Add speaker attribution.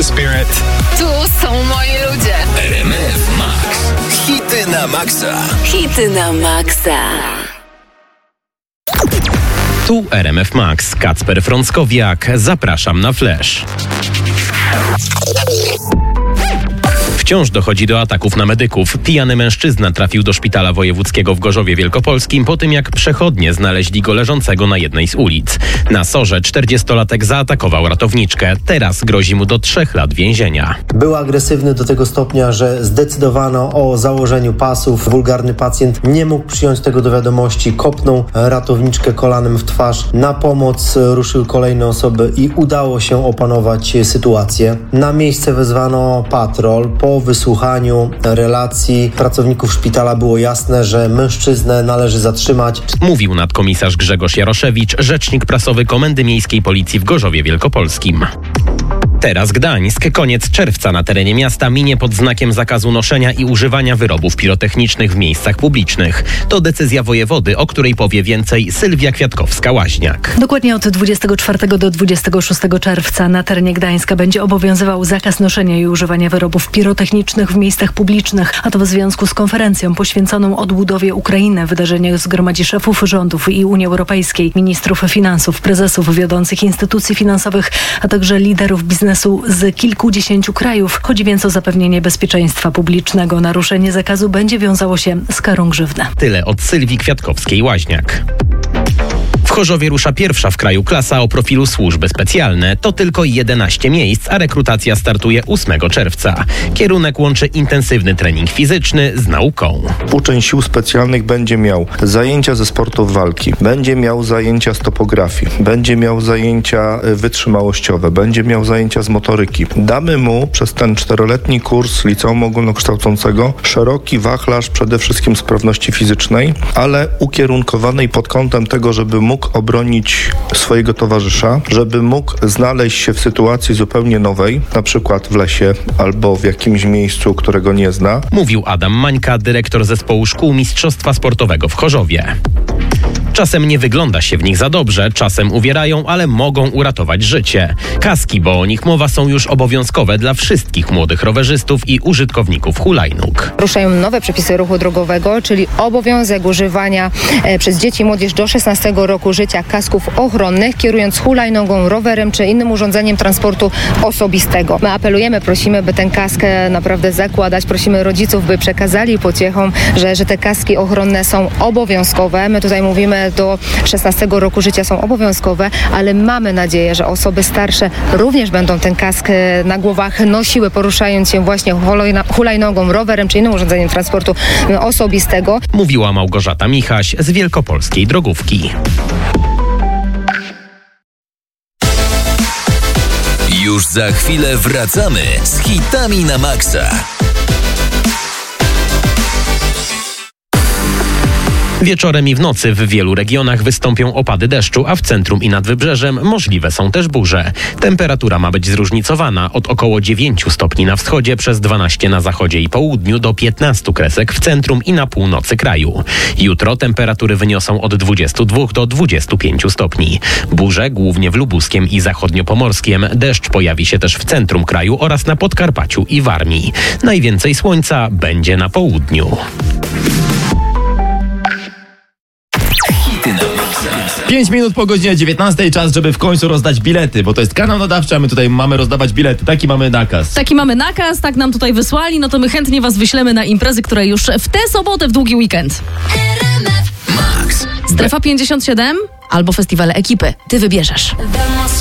Speaker 1: spirit.
Speaker 2: Tu są moi ludzie.
Speaker 3: RMF Max. Hity na maksa.
Speaker 2: Hity na maksa.
Speaker 4: Tu RMF Max, Kacper Frąckowiak. Zapraszam na Flash. Wciąż dochodzi do ataków na medyków. Pijany mężczyzna trafił do szpitala wojewódzkiego w Gorzowie Wielkopolskim po tym, jak przechodnie znaleźli go leżącego na jednej z ulic. Na Sorze 40-latek zaatakował ratowniczkę. Teraz grozi mu do 3 lat więzienia.
Speaker 5: Był agresywny do tego stopnia, że zdecydowano o założeniu pasów. Wulgarny pacjent nie mógł przyjąć tego do wiadomości. Kopnął ratowniczkę kolanem w twarz. Na pomoc ruszyły kolejne osoby i udało się opanować sytuację. Na miejsce wezwano patrol. Po wysłuchaniu relacji pracowników szpitala było jasne, że mężczyznę należy zatrzymać.
Speaker 4: Mówił nadkomisarz Grzegorz Jaroszewicz, rzecznik prasowy Komendy Miejskiej Policji w Gorzowie Wielkopolskim. Teraz Gdańsk. Koniec czerwca na terenie miasta minie pod znakiem zakazu noszenia i używania wyrobów pirotechnicznych w miejscach publicznych. To decyzja wojewody, o której powie więcej Sylwia Kwiatkowska-Łaźniak.
Speaker 6: Dokładnie od 24 do 26 czerwca na terenie Gdańska będzie obowiązywał zakaz noszenia i używania wyrobów pirotechnicznych w miejscach publicznych, a to w związku z konferencją poświęconą odbudowie Ukrainy. Wydarzenie zgromadzi szefów rządów i Unii Europejskiej, ministrów finansów, prezesów wiodących instytucji finansowych, a także liderów biznesu z kilkudziesięciu krajów. Chodzi więc o zapewnienie bezpieczeństwa publicznego. Naruszenie zakazu będzie wiązało się z karą grzywny.
Speaker 4: Tyle od Sylwii Kwiatkowskiej-Łaźniak. W Chorzowie rusza pierwsza w kraju klasa o profilu służby specjalne. To tylko 11 miejsc, a rekrutacja startuje 8 czerwca. Kierunek łączy intensywny trening fizyczny z nauką.
Speaker 7: Uczeń sił specjalnych będzie miał zajęcia ze sportów walki, będzie miał zajęcia z topografii, będzie miał zajęcia wytrzymałościowe, będzie miał zajęcia z motoryki. Damy mu przez ten 4-letni kurs liceum ogólnokształcącego szeroki wachlarz przede wszystkim sprawności fizycznej, ale ukierunkowanej pod kątem tego, żeby mógł obronić swojego towarzysza, żeby mógł znaleźć się w sytuacji zupełnie nowej, na przykład w lesie albo w jakimś miejscu, którego nie zna.
Speaker 4: Mówił Adam Mańka, dyrektor zespołu szkół Mistrzostwa Sportowego w Chorzowie. Czasem nie wygląda się w nich za dobrze, czasem uwierają, ale mogą uratować życie. Kaski, bo o nich mowa, są już obowiązkowe dla wszystkich młodych rowerzystów i użytkowników hulajnóg.
Speaker 8: Ruszają nowe przepisy ruchu drogowego, czyli obowiązek używania przez dzieci i młodzież do 16 roku życia kasków ochronnych, kierując hulajnogą, rowerem czy innym urządzeniem transportu osobistego. My apelujemy, prosimy, by ten kask naprawdę zakładać. Prosimy rodziców, by przekazali pociechom, że te kaski ochronne są obowiązkowe. My tutaj mówimy, do 16 roku życia są obowiązkowe, ale mamy nadzieję, że osoby starsze również będą ten kask na głowach nosiły, poruszając się właśnie hulajnogą, rowerem czy innym urządzeniem transportu osobistego.
Speaker 4: Mówiła Małgorzata Michaś z Wielkopolskiej Drogówki.
Speaker 3: Już za chwilę wracamy z hitami na maksa.
Speaker 4: Wieczorem i w nocy w wielu regionach wystąpią opady deszczu, a w centrum i nad wybrzeżem możliwe są też burze. Temperatura ma być zróżnicowana od około 9 stopni na wschodzie przez 12 na zachodzie i południu do 15 kresek w centrum i na północy kraju. Jutro temperatury wyniosą od 22 do 25 stopni. Burze głównie w Lubuskiem i Zachodniopomorskiem. Deszcz pojawi się też w centrum kraju oraz na Podkarpaciu i Warmii. Najwięcej słońca będzie na południu.
Speaker 9: 5 minut po godzinie 19, czas, żeby w końcu rozdać bilety, bo to jest kanał nadawczy, a my tutaj mamy rozdawać bilety. Taki mamy nakaz.
Speaker 10: Taki mamy nakaz, tak nam tutaj wysłali, no to my chętnie was wyślemy na imprezy, które już w tę sobotę, w długi weekend.
Speaker 3: Max.
Speaker 10: Strefa 57 albo festiwale ekipy. Ty wybierzesz.